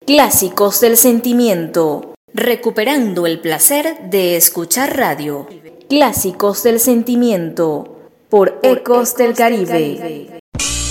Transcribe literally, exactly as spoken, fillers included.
Clásicos del sentimiento, recuperando el placer de escuchar radio. Clásicos del sentimiento, por Ecos del Caribe.